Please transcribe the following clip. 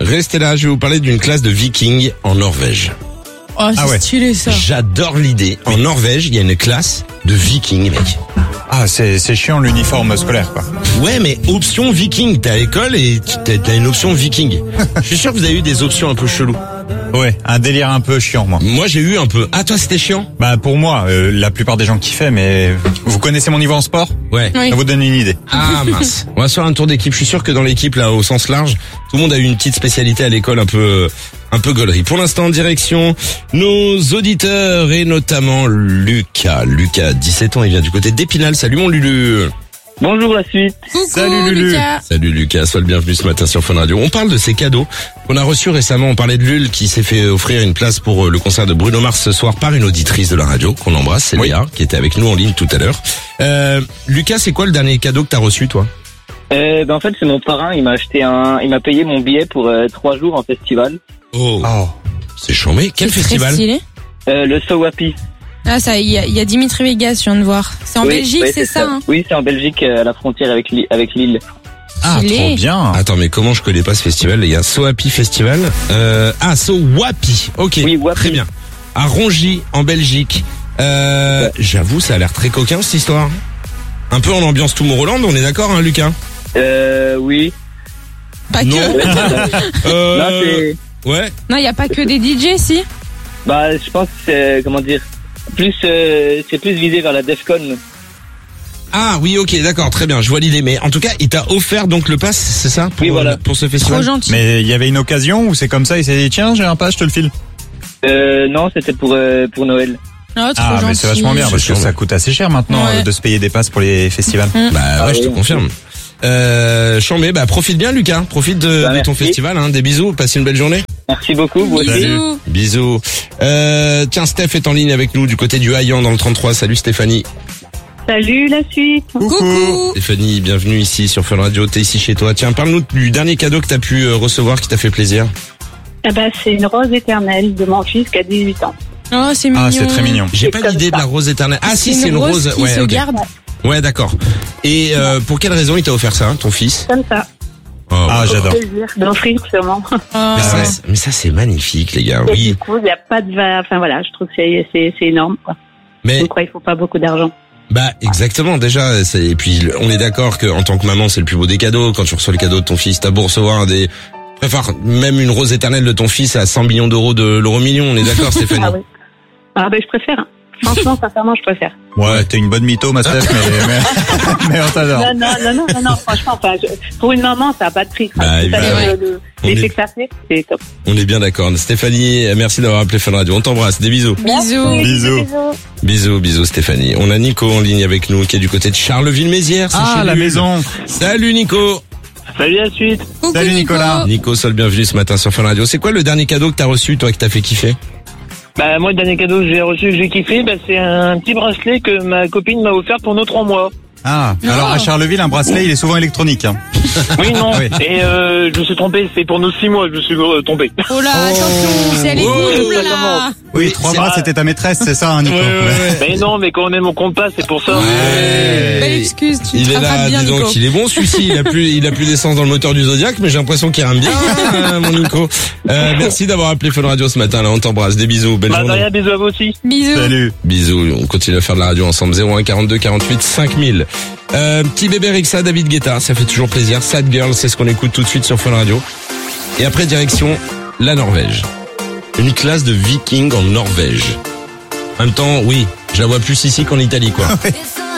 Restez là, je vais vous parler d'une classe de vikings en Norvège. Oh, c'est stylé ça. J'adore l'idée. En Norvège, il y a une classe de vikings, mec. Ah, c'est chiant l'uniforme scolaire, quoi. Ouais, mais option viking. T'es à l'école et t'as une option viking. Je suis sûr que vous avez eu des options un peu cheloues. Ouais, un délire un peu chiant, moi. Moi, j'ai eu un peu. Ah, toi, c'était chiant? Bah, pour moi, la plupart des gens kiffaient, mais vous connaissez mon niveau en sport? Ouais. Oui. Ça vous donne une idée. Ah, mince. On va se faire un tour d'équipe. Je suis sûr que dans l'équipe, là, au sens large, tout le monde a eu une petite spécialité à l'école un peu gaulerie. Pour l'instant, en direction nos auditeurs et notamment Lucas. Lucas, 17 ans, il vient du côté d'Épinal. Salut mon Lulu. Bonjour la suite. Coucou, Salut, Lulu. Lucas. Salut Lucas, sois le bienvenu ce matin sur Fun Radio. On parle de ces cadeaux qu'on a reçus récemment. On parlait de Lul qui s'est fait offrir une place pour le concert de Bruno Mars ce soir par une auditrice de la radio qu'on embrasse, c'est Léa, qui était avec nous en ligne tout à l'heure. Lucas, c'est quoi le dernier cadeau que t'as reçu toi? En fait c'est mon parrain, il m'a payé mon billet pour 3 jours en festival. Oh, c'est chambé. Quel C'est festival? très stylé. Le Sowapi. Ah ça, il y a Dimitri Vegas, je viens de voir. C'est en Belgique, oui, c'est ça hein? Oui, c'est en Belgique, à la frontière avec Lille. Ah, Stylé. trop bien. Attends, mais comment je connais pas ce festival, les gars? Sowapi Festival. Sowapi. Ok, Oui, Wapi. très bien. À Rongy, en Belgique. J'avoue, ça a l'air très coquin cette histoire. Un peu en ambiance Tomorrowland, on est d'accord, hein, Lucas? Oui. Pas Non. que. Là, c'est... Ouais. Non, il y a pas que des DJ, si. Bah, je pense que c'est, comment dire, c'est plus visé vers la Defcon. Ah oui, ok, d'accord, très bien, je vois l'idée. Mais en tout cas, il t'a offert donc le pass, c'est ça, pour, Oui, voilà. pour ce Trop festival? gentil. Mais il y avait une occasion où c'est comme ça, il s'est dit, tiens, j'ai un pass, je te le file. Non, c'était pour Noël. Oh, trop Ah, gentil. mais c'est vachement bien, parce que C'est ça coûte assez cher maintenant Ouais. de se payer des passes pour les festivals. Bah ouais, je te oui. confirme. Chambé, bah profite bien Lucas, profite de ton merci. festival, hein. Des bisous, passe une belle journée. Merci beaucoup, vous aussi. Bisous. Bisous. Tiens, Steph est en ligne avec nous du côté du Haillan dans le 33. Salut Stéphanie. Salut la suite. Coucou. Stéphanie, bienvenue ici sur Fun Radio, t'es ici chez toi. Tiens, parle-nous du dernier cadeau que t'as pu recevoir qui t'a fait plaisir. Eh ben, c'est une rose éternelle de mon fils qui a 18 ans. Oh, c'est mignon. Ah, c'est très mignon. J'ai pas comme l'idée de ça. la rose éternelle. Ah si, c'est une rose. qui Ouais, se ok. garde. Ouais, d'accord. Et pour quelle raison il t'a offert ça, ton fils? Comme ça. Oh, Ah, j'adore. Plaisir d'offrir sûrement. Oh. mais ça c'est magnifique les gars. Et Oui. du coup, il n'y a pas de enfin voilà, je trouve que c'est énorme, quoi. Mais Donc, il faut pas beaucoup d'argent. bah exactement déjà. Et puis on est d'accord que en tant que maman c'est le plus beau des cadeaux. Quand tu reçois le cadeau de ton fils, t'as beau recevoir préfère même une rose éternelle de ton fils à 100 millions d'euros de l'euro million. On est d'accord, Stéphanie? Ah oui. Ah ben, je préfère. Hein. Franchement, sincèrement, je préfère. Ouais, t'es une bonne mytho, ma Steph, mais on t'adore. Non, franchement, pour une maman, ça n'a pas de prix. Bah, évidemment. On L'effet est- que ça fait, c'est top. On est bien d'accord. Stéphanie, merci d'avoir appelé Fun Radio. On t'embrasse. Des bisous. Bisous. Bisous. Bisous Stéphanie. On a Nico en ligne avec nous qui est du côté de Charleville-Mézières. c'est Ah, chez la lui. maison. Salut Nico. Salut la suite. Coucou, Salut, Nico. Nicolas. Nico, sois le bienvenu ce matin sur Fun Radio. C'est quoi le dernier cadeau que t'as reçu toi qui t'a fait kiffer? Bah, moi, le dernier cadeau que j'ai reçu, que j'ai kiffé, bah, c'est un petit bracelet que ma copine m'a offert pour nos 3 mois. Ah, alors à Charleville, un bracelet, il est souvent électronique. Hein. Oui, non. Oui. Et je me suis trompé, c'est pour nos 6 mois, je me suis trompé. Oh là, attention, c'est à l'écoute. Oh, Oh là là. Oui, 3 bras, c'était ta maîtresse, c'est ça, hein, Nico? Mais non, mais quand on aime, on compte pas, c'est pour ça. Belle excuse, tu Il te est rattrapes là, bien, dis Nico. donc, il est bon celui-ci, il a plus d'essence dans le moteur du Zodiac, mais j'ai l'impression qu'il rame bien, mon Nico. Merci d'avoir appelé Fun Radio ce matin, là, on t'embrasse, des bisous, belle Bah, journée. rien, bisous à vous aussi. Bisous. Salut. Bisous, on continue à faire de la radio ensemble, 01 42 48 5000. Petit bébé Rixa, David Guetta, ça fait toujours plaisir, Sad Girl, c'est ce qu'on écoute tout de suite sur Fun Radio. Et après, direction la Norvège. Une classe de vikings en Norvège. En même temps, oui, je la vois plus ici qu'en Italie, quoi.